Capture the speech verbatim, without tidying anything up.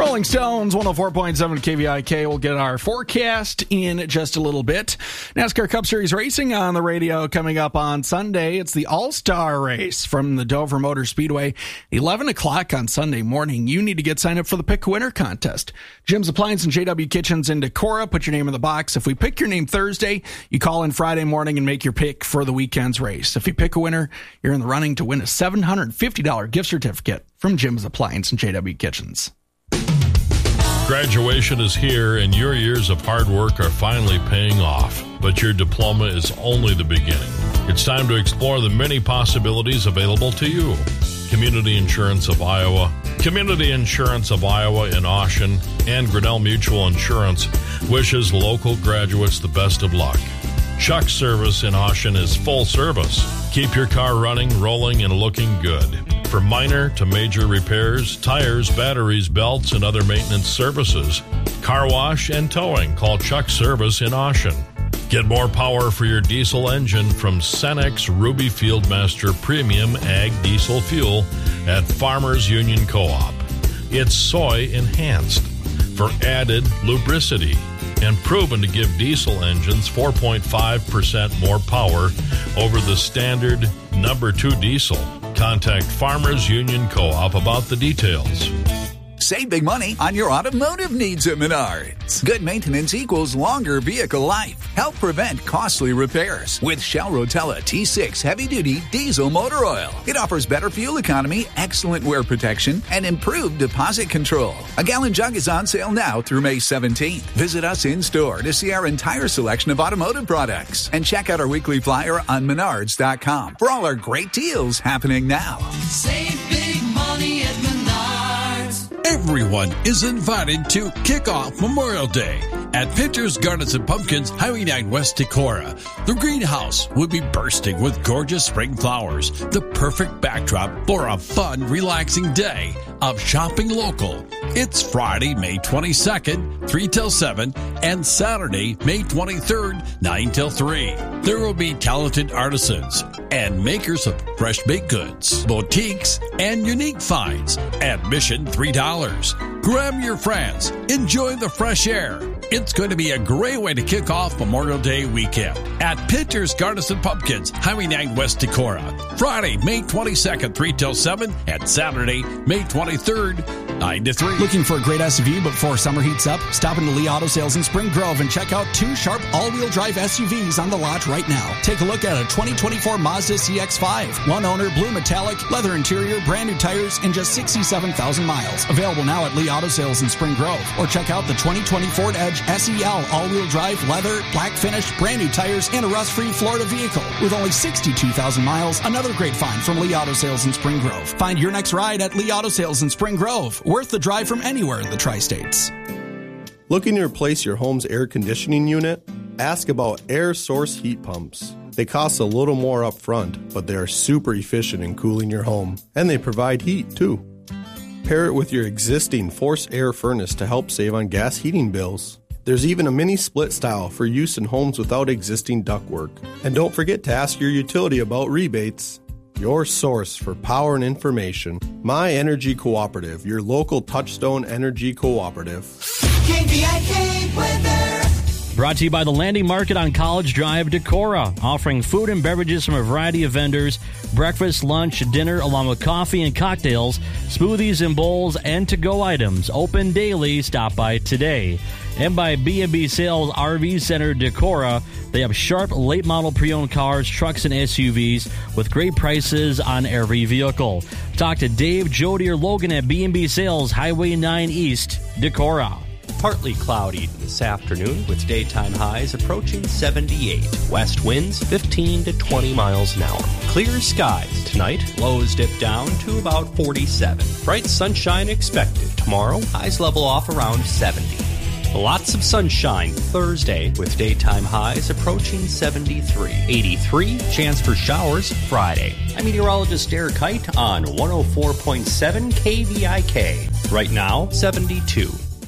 Rolling Stones, one oh four point seven K V I K. We'll get our forecast in just a little bit. NASCAR Cup Series racing on the radio coming up on Sunday. It's the All-Star Race from the Dover Motor Speedway. eleven o'clock on Sunday morning. You need to get signed up for the Pick a Winner contest. Jim's Appliance and J W Kitchens in Decorah. Put your name in the box. If we pick your name Thursday, you call in Friday morning and make your pick for the weekend's race. If you pick a winner, you're in the running to win a seven hundred fifty dollars gift certificate from Jim's Appliance and J W Kitchens. Graduation is here, and your years of hard work are finally paying off. But your diploma is only the beginning. It's time to explore the many possibilities available to you. Community Insurance of Iowa, Community Insurance of Iowa in Ocean, and Grinnell Mutual Insurance wishes local graduates the best of luck. Chuck Service in Ocean is full service. Keep your car running, rolling, and looking good. From minor to major repairs, tires, batteries, belts, and other maintenance services. Car wash and towing. Call Chuck Service in Ocean. Get more power for your diesel engine from Cenex Ruby Fieldmaster Premium Ag Diesel Fuel at Farmers Union Co-op. It's soy enhanced for added lubricity and proven to give diesel engines four point five percent more power over the standard number two diesel. Contact Farmers Union Co-op about the details. Save big money on your automotive needs at Menards. Good maintenance equals longer vehicle life. Help prevent costly repairs with Shell Rotella T six Heavy-Duty Diesel Motor Oil. It offers better fuel economy, excellent wear protection, and improved deposit control. A gallon jug is on sale now through May seventeenth. Visit us in-store to see our entire selection of automotive products. And check out our weekly flyer on menards dot com for all our great deals happening now. Save big money at Menards. Everyone is invited to kick off Memorial Day at Pinter's Gardens and Pumpkins, Highway nine West Decorah. The greenhouse will be bursting with gorgeous spring flowers, the perfect backdrop for a fun, relaxing day of shopping local. It's Friday, May twenty-second, three till seven, and Saturday, May twenty-third, nine till three. There will be talented artisans and makers of fresh baked goods, boutiques, and unique finds. Admission three dollars. Grab your friends. Enjoy the fresh air. It's going to be a great way to kick off Memorial Day weekend at Pinter's Gardens and Pumpkins, Highway nine West Decorah. Friday, May twenty-second, three till seven, and Saturday, May twenty-third, nine to three. Looking for a great S U V before summer heats up? Stop into Lee Auto Sales in Spring Grove and check out two sharp all-wheel drive S U Vs on the lot right now. Take a look at a twenty twenty-four Mazda C X five. One owner, blue metallic, leather interior, brand new tires, and just sixty-seven thousand miles. Available now at Lee Auto Sales in Spring Grove. Or check out the twenty twenty Ford Edge S E L all-wheel drive, leather, black finish, brand new tires, and a rust-free Florida vehicle. With only sixty-two thousand miles, another great find from Lee Auto Sales in Spring Grove. Find your next ride at Lee Auto Sales in Spring Grove. Worth the drive from anywhere in the Tri-States. Looking to replace your home's air conditioning unit? Ask about Air Source heat pumps. They cost a little more up front, but they are super efficient in cooling your home, and they provide heat too. Pair it with your existing forced air furnace to help save on gas heating bills. There's even a mini split style for use in homes without existing ductwork. And don't forget to ask your utility about rebates. Your source for power and information. My Energy Cooperative, your local Touchstone Energy Cooperative. K V I K weather. Brought to you by the Landing Market on College Drive, Decorah, offering food and beverages from a variety of vendors, breakfast, lunch, dinner, along with coffee and cocktails, smoothies and bowls, and to-go items. Open daily. Stop by today. And by B and B Sales R V Center, Decorah. They have sharp, late-model pre-owned cars, trucks, and S U Vs with great prices on every vehicle. Talk to Dave, Jody, or Logan at B and B Sales, Highway nine East, Decorah. Partly cloudy this afternoon with daytime highs approaching seventy-eight. West winds fifteen to twenty miles an hour. Clear skies tonight. Lows dip down to about forty-seven. Bright sunshine expected tomorrow. Highs level off around seventy. Lots of sunshine Thursday with daytime highs approaching seventy-three. eighty-three, chance for showers Friday. I'm meteorologist Derek Kite on one oh four point seven K V I K. Right now, seventy-two.